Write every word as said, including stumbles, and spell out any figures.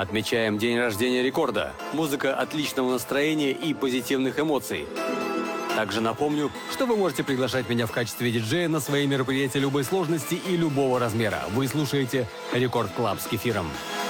Отмечаем день рождения рекорда. Музыка отличного настроения и позитивных эмоций. Также напомню, что вы можете приглашать меня в качестве диджея на свои мероприятия любой сложности и любого размера. Вы слушаете Рекорд Клаб с Кефиром.